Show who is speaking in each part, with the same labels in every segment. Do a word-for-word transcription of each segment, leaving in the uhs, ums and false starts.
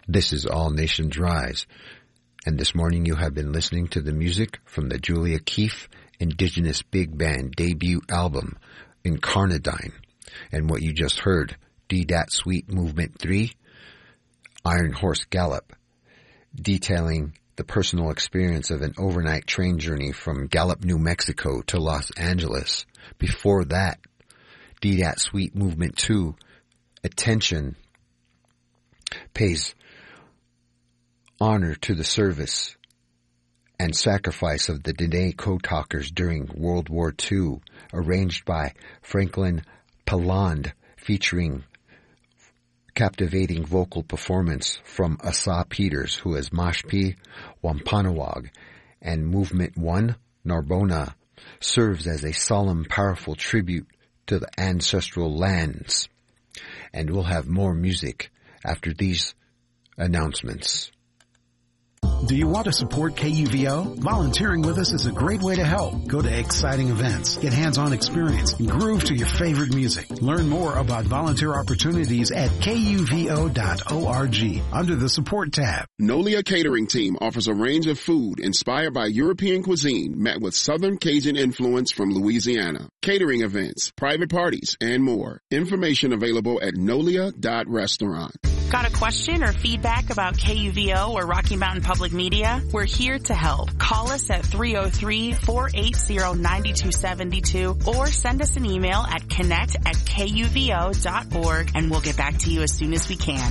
Speaker 1: This is All Nations Rise, and this morning you have been listening to the music from the Julia Keefe Indigenous Big Band debut album, Incarnadine, and what you just heard, D-Dat Suite Movement three, Iron Horse Gallop, detailing the personal experience of an overnight train journey from Gallup, New Mexico to Los Angeles. Before that, D-Dat Suite Movement two, Attention, pays honor to the service and sacrifice of the Dene Code Talkers during World War Two, arranged by Franklin Palland, featuring captivating vocal performance from Asa Peters, who is Mashpee Wampanoag, and Movement one, Narbona, serves as a solemn, powerful tribute to the ancestral lands. And we'll have more music after these announcements.
Speaker 2: Do you want to support K U V O? Volunteering with us is a great way to help. Go to exciting events, get hands-on experience, and groove to your favorite music. Learn more about volunteer opportunities at K U V O dot org under the Support tab.
Speaker 3: Nolia Catering Team offers a range of food inspired by European cuisine met with Southern Cajun influence from Louisiana. Catering events, private parties, and more. Information available at nolia dot restaurant.
Speaker 4: Got a question or feedback about K U V O or Rocky Mountain Public Media? We're here to help. Call us at three oh three, four eight zero, nine two seven two or send us an email at connect at K U V O dot org and we'll get back to you as soon as we can.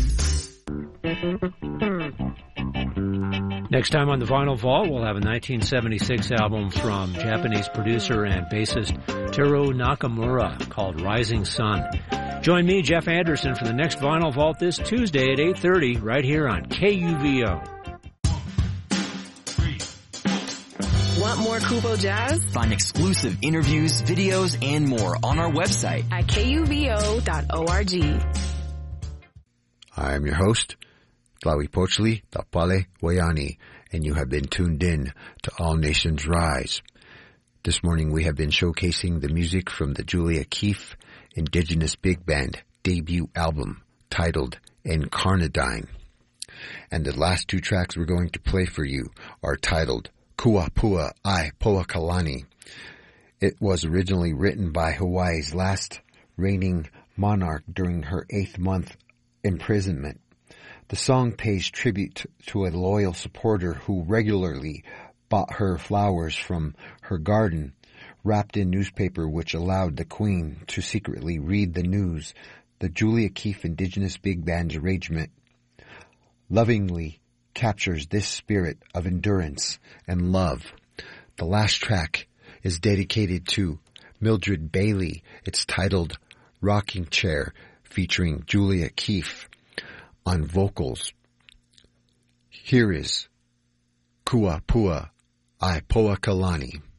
Speaker 5: Next time on the Vinyl Vault, we'll have a nineteen seventy-six album from Japanese producer and bassist Teru Nakamura called Rising Sun. Join me, Jeff Anderson, for the next Vinyl Vault this Tuesday at eight thirty right here on K U V O.
Speaker 6: Want more Kubo Jazz?
Speaker 7: Find exclusive interviews, videos, and more on our website
Speaker 6: at K U V O dot org.
Speaker 1: I am your host, Tlawi Pochli Tapale Wayani, and you have been tuned in to All Nations Rise. This morning we have been showcasing the music from the Julia Keefe Indigenous Big Band debut album titled Incarnadine. And the last two tracks we're going to play for you are titled Kua Pua Ai Poakalani. It was originally written by Hawaii's last reigning monarch during her eighth month imprisonment. The song pays tribute to a loyal supporter who regularly bought her flowers from her garden, wrapped in newspaper which allowed the Queen to secretly read the news. The Julia Keefe Indigenous Big Band's arrangement lovingly captures this spirit of endurance and love. The last track is dedicated to Mildred Bailey. It's titled Rocking Chair, featuring Julia Keefe on vocals. Here is Kua Pua Ai Poakalani.